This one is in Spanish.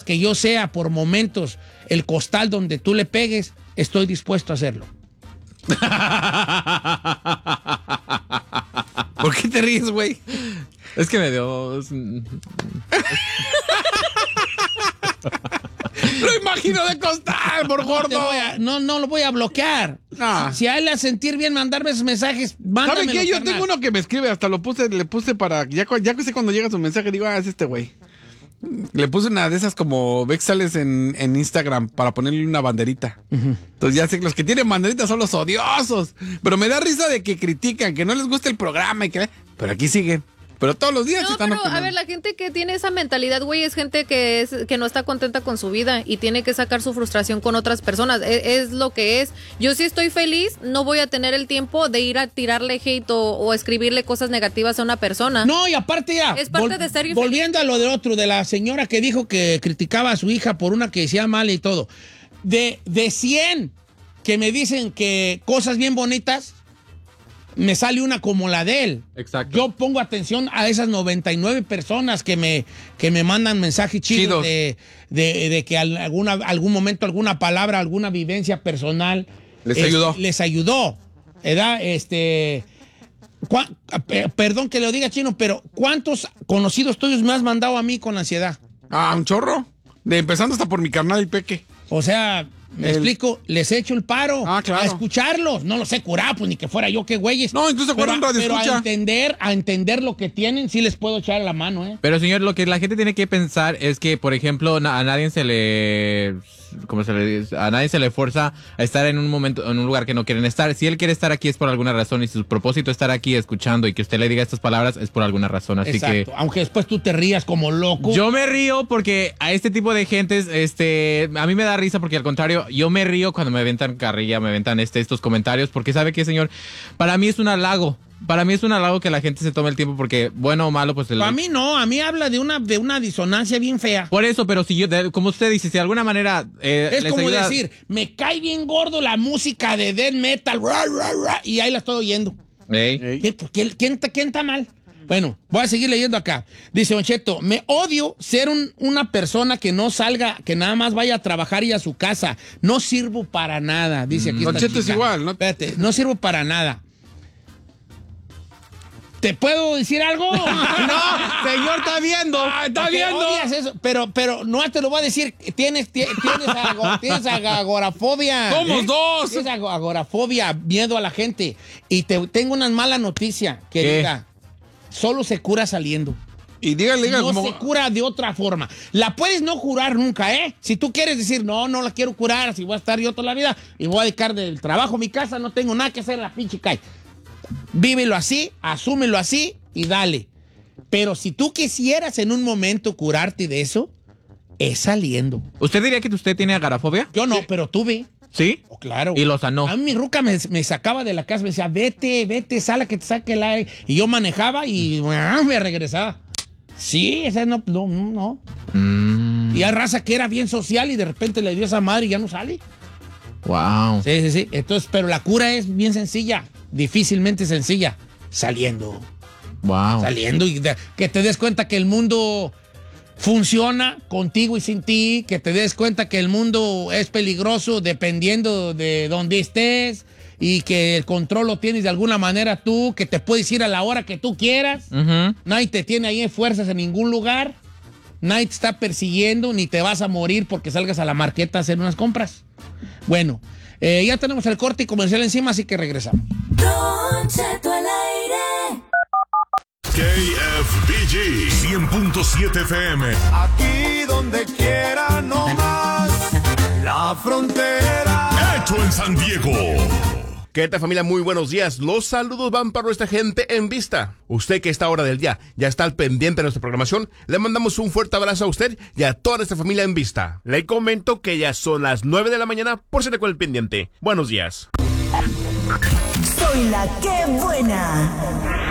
que yo sea por momentos el costal donde tú le pegues, estoy dispuesto a hacerlo. ¿Por qué te ríes, güey? Es que me dio... Lo imagino de costal, por gordo. No lo voy a bloquear. No. Si a él le hace sentir bien mandarme esos mensajes, mándamelo. ¿Sabe qué? Yo carnal. tengo uno que me escribe, hasta le puse para... Ya que sé cuando llega su mensaje, digo, es este güey. Le puse una de esas como ves que sales en Instagram para ponerle una banderita. Entonces ya sé que los que tienen banderitas son los odiosos. Pero me da risa de que critican, que no les gusta el programa y que... Pero aquí siguen. Pero todos los días están opinando. A ver, la gente que tiene esa mentalidad, güey, es gente que no está contenta con su vida y tiene que sacar su frustración con otras personas. Es lo que es. Yo sí estoy feliz, no voy a tener el tiempo de ir a tirarle hate o escribirle cosas negativas a una persona. No, y aparte ya, es parte de ser infeliz. Volviendo a lo del otro, de la señora que dijo que criticaba a su hija por una que decía mal y todo. De 100 que me dicen que cosas bien bonitas, me sale una como la de él. Exacto. Yo pongo atención a esas 99 personas que me mandan mensajes chidos de que algún momento, alguna palabra, alguna vivencia personal les ayudó. ¿Verdad? Perdón que lo diga, Chino, pero ¿cuántos conocidos tuyos me has mandado a mí con ansiedad? Un chorro. Empezando hasta por mi carnal y Peque. O sea, me explico, les echo el paro claro. a escucharlos. No los he curado, pues ni que fuera yo, qué güeyes. No, incluso fueron radio escucha. A entender lo que tienen, sí les puedo echar la mano, ¿eh? Pero, señor, lo que la gente tiene que pensar es que, por ejemplo, a nadie se le... ¿Cómo se le dice? A nadie se le fuerza a estar en un momento, en un lugar que no quieren estar. Si él quiere estar aquí es por alguna razón y si su propósito es estar aquí escuchando y que usted le diga estas palabras es por alguna razón. Así Exacto. que... Aunque después tú te rías como loco. Yo me río porque a este tipo de gentes, a mí me da risa porque al contrario, yo me río cuando me aventan carrilla, me aventan estos comentarios porque ¿sabe qué, señor? Para mí es un halago. Para mí es un halago que la gente se tome el tiempo porque, bueno o malo, pues... Para mí no, a mí habla de una disonancia bien fea. Por eso, pero si yo, como usted dice, si de alguna manera... es les como ayuda... decir, me cae bien gordo la música de death metal, y ahí la estoy oyendo. ¿Quién está mal? Bueno, voy a seguir leyendo acá. Dice Don Cheto, me odio ser una persona que no salga, que nada más vaya a trabajar y a su casa. No sirvo para nada, dice aquí. Don Cheto es igual, ¿no? Espérate, no sirvo para nada. ¿Te puedo decir algo? No, señor, está viendo. Está viendo. Odias eso, pero no te lo voy a decir. Tienes agorafobia. Somos dos. Tienes agorafobia, miedo a la gente. Y tengo una mala noticia, querida. Solo se cura saliendo. Y dígale, no se cura de otra forma. La puedes no curar nunca, ¿eh? Si tú quieres decir, no la quiero curar, así voy a estar yo toda la vida y voy a dedicar del trabajo a mi casa, no tengo nada que hacer en la pinche calle. Vívelo así, asúmelo así y dale. Pero si tú quisieras en un momento curarte de eso, es saliendo. ¿Usted diría que usted tiene agorafobia? Yo no, pero tuve. ¿Sí? Oh, claro. Y lo sanó. A mí mi ruca me sacaba de la casa, me decía, vete, sal a que te saque el aire. Y yo manejaba y me regresaba. Sí, esa no. Y hay raza que era bien social y de repente le dio esa madre y ya no sale. Wow. Sí. Entonces, pero la cura es bien sencilla, difícilmente sencilla. Saliendo. Wow. Saliendo y que te des cuenta que el mundo funciona contigo y sin ti, que te des cuenta que el mundo es peligroso dependiendo de dónde estés y que el control lo tienes de alguna manera tú, que te puedes ir a la hora que tú quieras. Nadie te tiene ahí en fuerzas en ningún lugar. Nadie te está persiguiendo ni te vas a morir porque salgas a la marqueta a hacer unas compras. Bueno, ya tenemos el corte y comercial encima, así que regresamos. Don Cheto al aire. KFBG 100.7 FM. Aquí donde quiera, no más. La frontera. Hecho en San Diego. ¿Qué tal, familia? Muy buenos días. Los saludos van para nuestra gente en Vista. Usted que a esta hora del día ya está al pendiente de nuestra programación, le mandamos un fuerte abrazo a usted y a toda nuestra familia en Vista. Le comento que ya son las 9 de la mañana por ser con el pendiente. Buenos días. Soy la que buena.